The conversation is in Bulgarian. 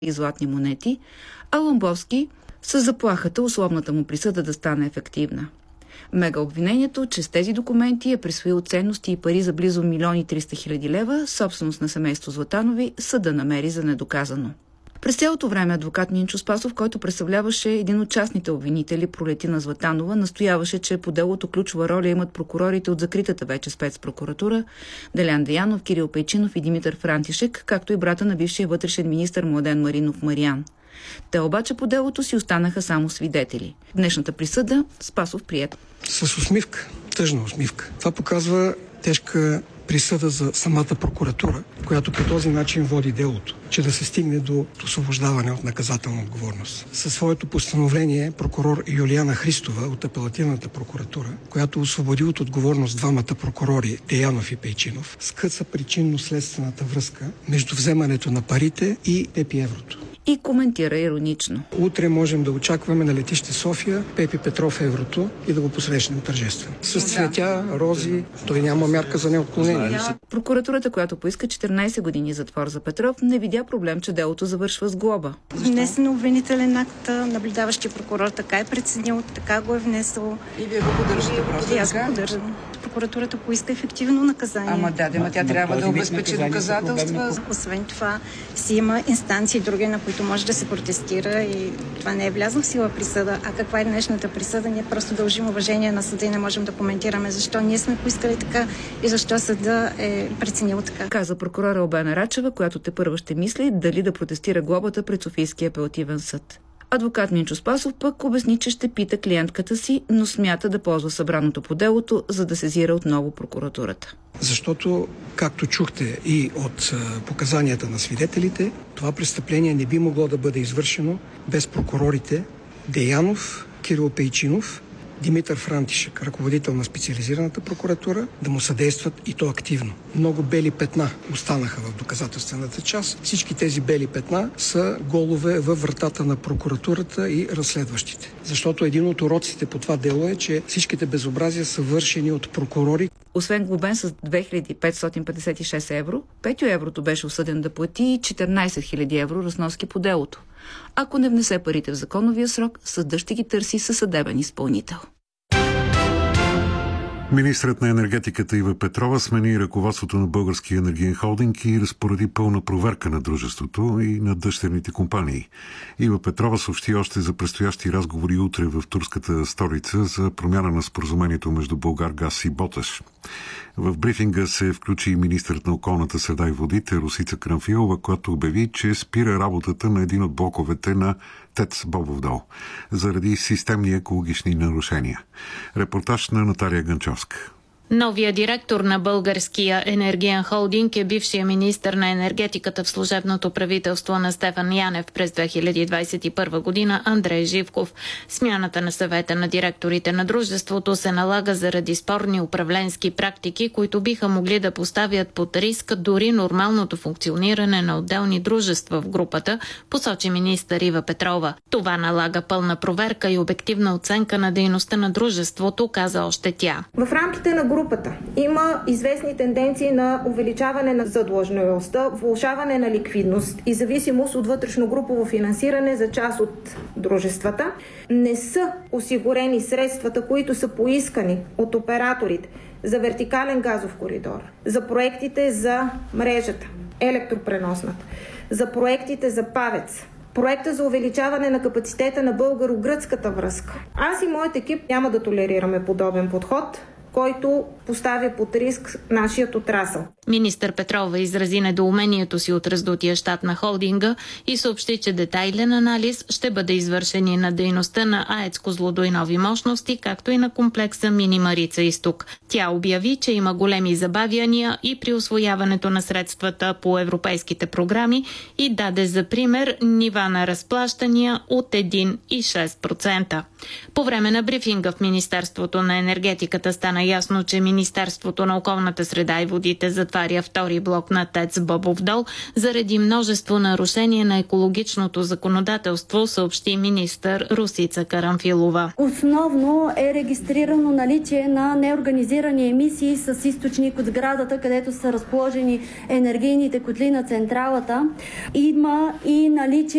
и златни монети, а Ламбовски с заплахата условната му присъда да стане ефективна. Мега обвинението, че с тези документи е присвоил ценности и пари за близо 1 300 000 лева, собственост на семейство Златанови, съда намери за недоказано. През цялото време адвокат Минчо Спасов, който представляваше един от частните обвинители, Пролетина Златанова, настояваше, че по делото ключова роля имат прокурорите от закритата вече спецпрокуратура Делян Деянов, Кирил Пейчинов и Димитър Франтишек, както и брата на бившия вътрешен министър Младен Маринов Мариан. Те обаче по делото си останаха само свидетели. Днешната присъда Спасов приет. С усмивка, тъжна усмивка. Това показва тежка присъда за самата прокуратура, която по този начин води делото, че да се стигне до освобождаване от наказателна отговорност. Със своето постановление прокурор Юлиана Христова от апелативната прокуратура, която освободи от отговорност двамата прокурори Деянов и Пейчинов, скъса причинно-следствената връзка между вземането на парите и Пепи Еврото. И коментира иронично. Утре можем да очакваме на летище София Пепи Петров Еврото и да го посрещнем тържествено. С цветя, рози, той няма мярка за неотклонение. Прокуратурата, която поиска 14 години затвор за Петров, не видя проблем, че делото завършва с глоба. Внесен обвинителен акт, наблюдаващия прокурор така е преценил, така го е внесъл. И вие го поддържате просто? И аз го поддържам. Прокуратурата поиска ефективно наказание. Ама тя трябва да обезпечи доказателства. Освен това, си има инстанции други, на които може да се протестира и това не е влязло в сила присъда. А каква е днешната присъда? Ние просто дължим уважение на съда и не можем да коментираме защо ние сме поискали така и защо съда е преценил така. Каза прокурора Албена Рачева, която тепърва ще мисли дали да протестира глобата пред Софийския апелативен съд. Адвокат Минчо Спасов пък обясни, че ще пита клиентката си, но смята да ползва събраното по делото, за да сезира отново прокуратурата. Защото, както чухте и от показанията на свидетелите, това престъпление не би могло да бъде извършено без прокурорите Деянов, Кирил Пейчинов, Димитър Франтишек, ръководител на специализираната прокуратура, да му съдействат и то активно. Много бели петна останаха в доказателствената част. Всички тези бели петна са голове във вратата на прокуратурата и разследващите. Защото един от уроците по това дело е, че всичките безобразия са вършени от прокурори. Освен глобен с 2556 евро, Петю Еврото беше осъден да плати 14 000 евро разноски по делото. Ако не внесе парите в законовия срок, съдът ще ги търси със съдебен изпълнител. Министрът на енергетиката Ива Петрова смени ръководството на Българския енергиен холдинг и разпореди пълна проверка на дружеството и на дъщерните компании. Ива Петрова съобщи още за предстоящи разговори утре в турската столица за промяна на споразумението между Булгаргаз и Боташ. В брифинга се включи и министърът на околната среда и водите Росица Кранфилова, която обяви, че спира работата на един от блоковете на ТЕЦ Бобов дол заради системни екологични нарушения. Репортаж на Наталия Ганчовска. Новия директор на Българския енергиен холдинг е бившия министър на енергетиката в служебното правителство на Стефан Янев през 2021 година Андрей Живков. Смяната на съвета на директорите на дружеството се налага заради спорни управленски практики, които биха могли да поставят под риск дори нормалното функциониране на отделни дружества в групата, посочи министър Ива Петрова. Това налага пълна проверка и обективна оценка на дейността на дружеството, каза още тя. В рамките на групата има известни тенденции на увеличаване на задлъжнялостта, влошаване на ликвидност и зависимост от вътрешно-групово финансиране за част от дружествата. Не са осигурени средствата, които са поискани от операторите за вертикален газов коридор, за проектите за мрежата, електропреносната, за проектите за ПАВЕЦ, проекта за увеличаване на капацитета на българо-гръцката връзка. Аз и моят екип няма да толерираме подобен подход, който поставя под риск нашият отрасъл. Министър Петрова изрази недоумението си от раздутия щат на холдинга и съобщи, че детайлен анализ ще бъде извършен и на дейността на АЕЦ Козлодуй нови мощности, както и на комплекса Мини Марица изток. Тя обяви, че има големи забавяния и при усвояването на средствата по европейските програми и даде за пример нива на разплащания от 1,6%. По време на брифинга в Министерството на енергетиката стана ясно, че Министерството на околната среда и водите затваря втори блок на ТЕЦ Бобов дол заради множество нарушения на екологичното законодателство, съобщи министър Росица Карамфилова. Основно е регистрирано наличие на неорганизирани емисии с източник от сградата, където са разположени енергийните котли на централата. Има и наличие